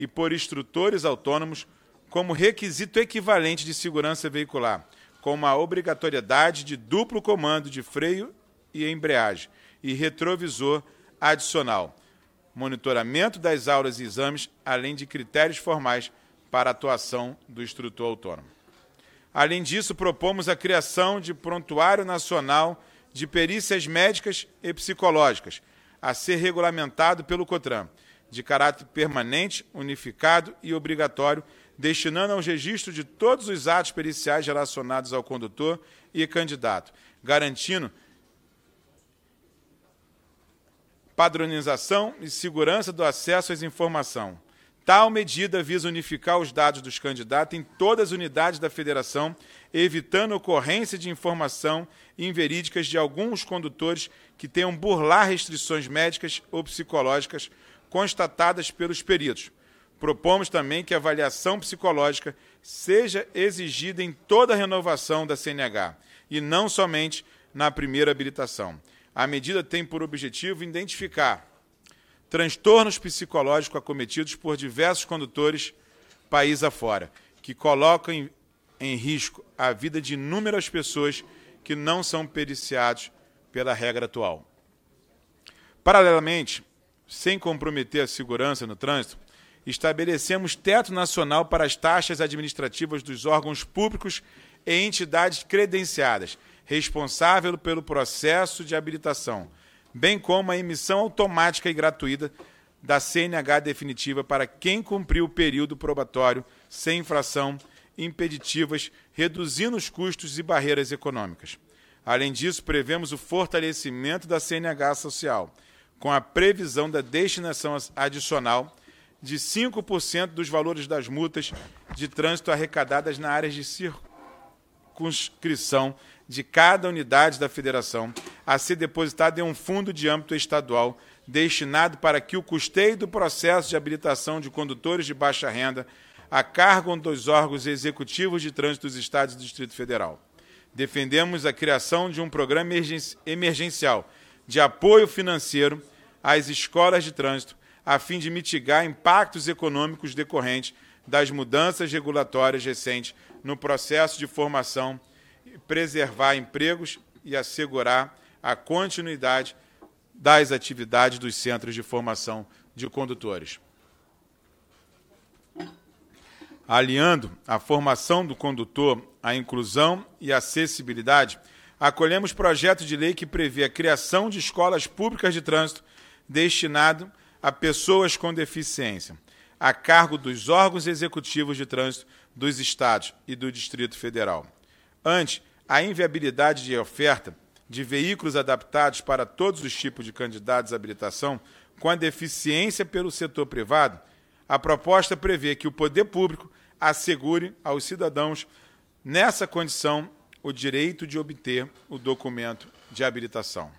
e por instrutores autônomos como requisito equivalente de segurança veicular, com uma obrigatoriedade de duplo comando de freio e embreagem e retrovisor adicional, monitoramento das aulas e exames, além de critérios formais para a atuação do instrutor autônomo. Além disso, propomos a criação de Prontuário Nacional de Perícias Médicas e Psicológicas, a ser regulamentado pelo COTRAN, de caráter permanente, unificado e obrigatório, destinando aos registros de todos os atos periciais relacionados ao condutor e candidato, garantindo padronização e segurança do acesso às informações. Tal medida visa unificar os dados dos candidatos em todas as unidades da federação, evitando a ocorrência de informação inverídicas de alguns condutores que tenham burlar restrições médicas ou psicológicas constatadas pelos peritos. Propomos também que a avaliação psicológica seja exigida em toda a renovação da CNH, e não somente na primeira habilitação. A medida tem por objetivo identificar transtornos psicológicos acometidos por diversos condutores país afora, que colocam em risco a vida de inúmeras pessoas que não são periciados pela regra atual. Paralelamente, sem comprometer a segurança no trânsito, estabelecemos teto nacional para as taxas administrativas dos órgãos públicos e entidades credenciadas, responsável pelo processo de habilitação, bem como a emissão automática e gratuita da CNH definitiva para quem cumpriu o período probatório sem infração impeditivas, reduzindo os custos e barreiras econômicas. Além disso, prevemos o fortalecimento da CNH social, com a previsão da destinação adicional de 5% dos valores das multas de trânsito arrecadadas na área de circunscrição de cada unidade da federação a ser depositada em um fundo de âmbito estadual destinado para que o custeio do processo de habilitação de condutores de baixa renda a cargo dos órgãos executivos de trânsito dos Estados e do Distrito Federal. Defendemos a criação de um programa emergencial de apoio financeiro às escolas de trânsito a fim de mitigar impactos econômicos decorrentes das mudanças regulatórias recentes no processo de formação, preservar empregos e assegurar a continuidade das atividades dos centros de formação de condutores. Aliando a formação do condutor à inclusão e acessibilidade, acolhemos projeto de lei que prevê a criação de escolas públicas de trânsito destinado a pessoas com deficiência, a cargo dos órgãos executivos de trânsito dos Estados e do Distrito Federal. Ante a inviabilidade de oferta de veículos adaptados para todos os tipos de candidatos à habilitação com a deficiência pelo setor privado, a proposta prevê que o poder público assegure aos cidadãos, nessa condição, o direito de obter o documento de habilitação.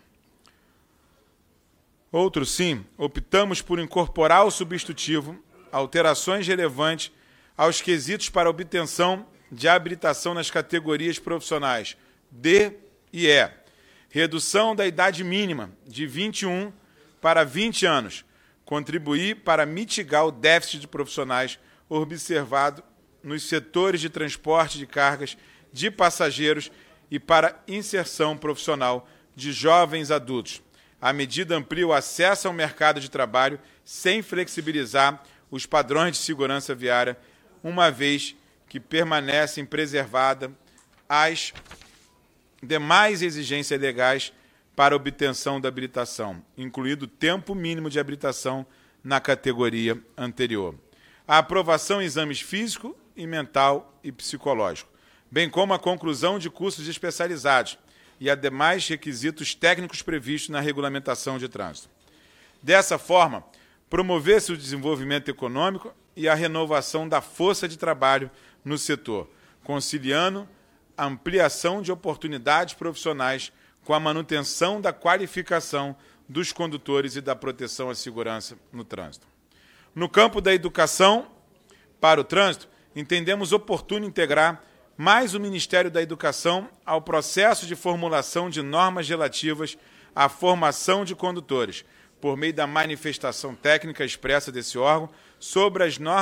Outro sim, optamos por incorporar o substitutivo alterações relevantes aos quesitos para obtenção de habilitação nas categorias profissionais D e E, redução da idade mínima de 21 para 20 anos, contribuir para mitigar o déficit de profissionais observado nos setores de transporte de cargas de passageiros e para inserção profissional de jovens adultos. A medida amplia o acesso ao mercado de trabalho sem flexibilizar os padrões de segurança viária, uma vez que permanecem preservadas as demais exigências legais para obtenção da habilitação, incluído o tempo mínimo de habilitação na categoria anterior. A aprovação em exames físico e mental e psicológico, bem como a conclusão de cursos especializados e a demais requisitos técnicos previstos na regulamentação de trânsito. Dessa forma, promover-se o desenvolvimento econômico e a renovação da força de trabalho no setor, conciliando a ampliação de oportunidades profissionais com a manutenção da qualificação dos condutores e da proteção à segurança no trânsito. No campo da educação para o trânsito, entendemos oportuno integrar mais o Ministério da Educação ao processo de formulação de normas relativas à formação de condutores, por meio da manifestação técnica expressa desse órgão, sobre as normas